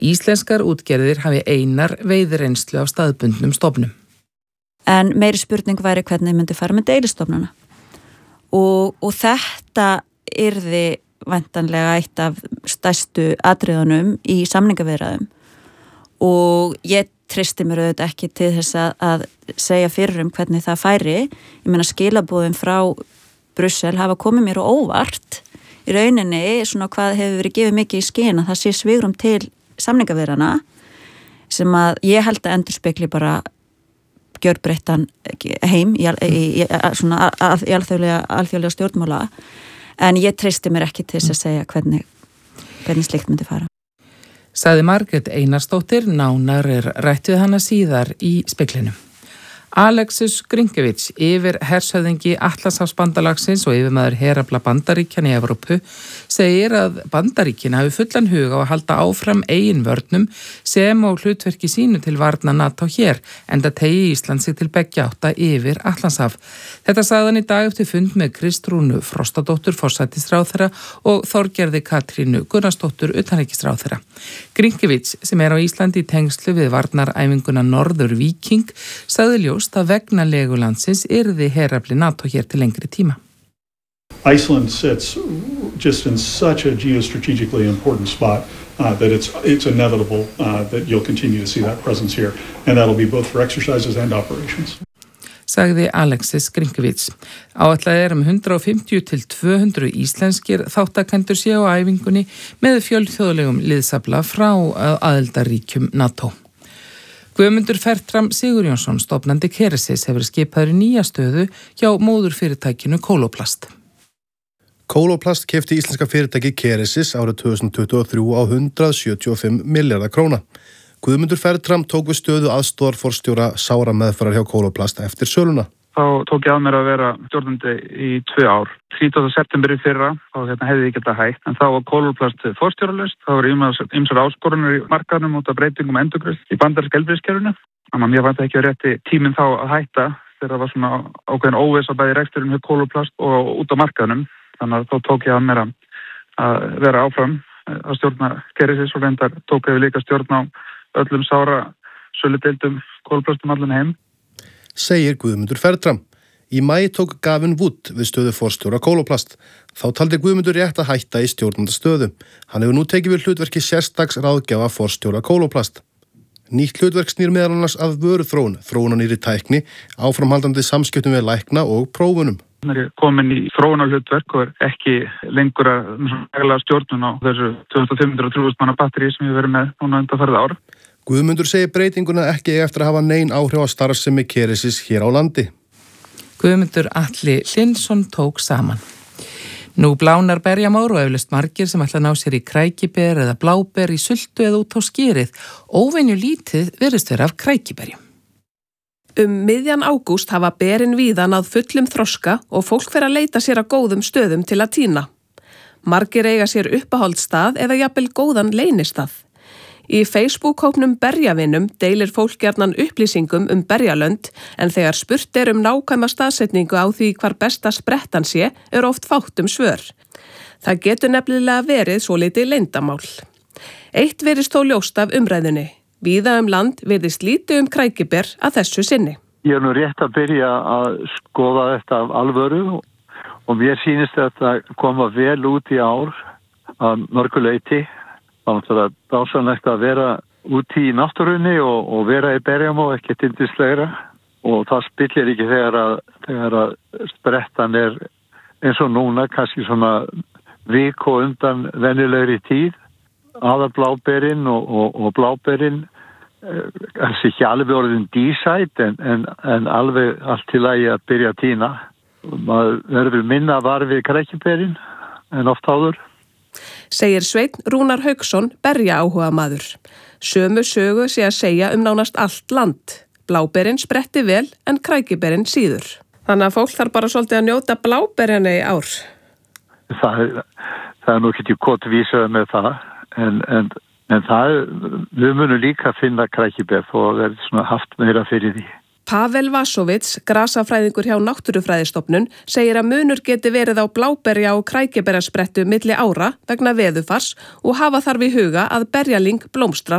Íslenskar útgerðir hafi einar veiðireynslu af staðbundnum stofnum. En meiri spurning væri hvernig myndi fara með deilistofnana. Og þetta yrði væntanlega eitt af stærstu atriðunum í samningaviðræðum og ég treysti mér auðvitað ekki til þess að segja fyrir hvernig það færi. Ég meina skilaboðin frá Brussel hafa komið mér á óvart í rauninni svona hvað hefur verið gefið mikið í skyn að það sé svigrúm til samningaviðræðana sem að ég held að endurspegli bara gjörbreyttan heim í alþjóðlega stjórnmála en ég treysti mér ekki til þess að segja hvernig slíkt myndi fara. Sagði Margrét Einarsdóttir, nánar rætt við hana síðar í Speglinum. Alexis Grinkevic, yfir hershöfðingi Atlantshafsbandalagsins og yfirmaður herafla Bandaríkjanna í Evrópu, segir að Bandaríkin hafi fullan hug á að halda áfram eigin vörnum sem og hlutverki sínu til varna NATO hér, enda tegi Ísland sig til beggja átta yfir Atlantshaf. Þetta sagði hann í dag eftir fund með Kristrúnu Frostadóttur, forsætisráðherra, og Þorgerði Katrínu Gunnarsdóttur, utanríkisráðherra. Grinkevic, sem á Íslandi í tengslu við varnaræfinguna Norður Víking, sagði ljóst að vegna legulandsins yrði herafli NATO hér til lengri tíma. Iceland sits just in such a geostrategically important spot that it's inevitable that you'll continue to see that presence here, and that'll be both for exercises and operations. Sagði Alexis Grinkevic. Áætlað 150 til 200 íslenskir þáttakendur séu á æfingunni með fjölþjóðlegum liðsafla frá aðildarríkjum NATO. Guðmundur Fertram Sigurjónsson, stofnandi Keresis, hefur skipaður í nýja stöðu hjá móðurfyrirtækinu Koloplast. Koloplast keypti íslenska fyrirtæki Keresis árið 2023 á 175 milljarða króna. Guðmundur Fertram tók við stöðu aðstoðarforstjóra sárameðferðar hjá Koloplast eftir söluna. Þá tók ég að mér að vera stjórnandi í 2 ár. 30. september í fyrra, þá hefði ég getað hægt, en þá var Koloplast forstjóralaust. Það voru ýmsar áskorunir í markaðnum út af breytingum og endurgreiðslu í bandaríska heilbrigðiskerfinu. Þannig að mér fannst ekki rétti tíminn þá að hætta þegar það var svona ákveðin óvissa bæði reksturinn hjá Koloplast og út á markaðnum. Þannig að þá tók ég að mér að vera áfram að stjórna Keresis og reyndar tók ég líka stjórn á öllum sára söludeildum Koloplastum allan heim. Segir Guðmundur Fertram. Í maí tók Gavin Wood við stöðu forstjóra Koloplast. Þá taldi Guðmundur rétt að hætta í stjórnandastöðu. Hann hefur nú tekið við hlutverki sérstaks ráðgjafa forstjóra Koloplast. Nýtt hlutverk snýr meðal annars að vöruþróun, þróunarnýrri tækni, áframhaldandi samskiptum við lækna og prófunum. Hann komin í þróunarhlutverk og ekki lengur að stjórnun á þessu 2500-3000 manna batteri sem ég verið með núna undanfarið ár. Guðmundur segir breytinguna ekki eftir að hafa nein áhrif á starfsemi Keresis hér á landi. Guðmundur Atli Hlynsson tók saman. Nú blánar berjamár og eflaust margir sem ætla að ná sér í krækiber eða bláber í sultu eða út á skýrið. Óvenju lítið virðist vera af krækiberjum. Miðjan ágúst hafa berin víðan að fullum þroska og fólk fer að leita sér að góðum stöðum til að tína. Margir eiga sér uppáhaldsstað eða jafnvel góðan leynistað. Í Facebook-hópnum Berjavinum deilir fólk gjarnan upplýsingum berjalönd en þegar spurt nákvæma staðsetningu á því hvar besta sprettan sé oft fátt svör. Það getur nefnilega verið svolítið leyndamál. Eitt virðist þó ljóst af umræðunni. Víða land virðist lítið krækiber að þessu sinni. Ég nú rétt að byrja að skoða þetta af alvöru og mér sýnist þetta koma vel út í ár að mörgu leyti. Það er dásanlegt að vera úti í náttúrunni og vera í berjum og ekki yndislegra og það spillir ekki þegar að sprettan eins og núna kannski svona viku undan venjulegri tíð. Aðal bláberinn og bláberinn er ekki alveg orðin dísætt en alveg allt til að byrja að tína. Maður verður minna var við krækiberinn en oft áður. Segir Sveinn Rúnar Hauksson berja áhuga maður. Sömu sögu sé að segja nánast allt land. Bláberinn spretti vel en krækiberinn síður. Þannig að fólk þarf bara svolítið að njóta bláberjana í ár. Það nú ekki gott vísað með það en það, við munum líka finna krækiber þó að verði svona haft meira fyrir því. Pavel Vasovits, grasafræðingur hjá Náttúrufræðistofnun, segir að munur geti verið á bláberja og krækiberjasprettu milli ára vegna veðurfars og hafa þarf í huga að berjalyng blómstrar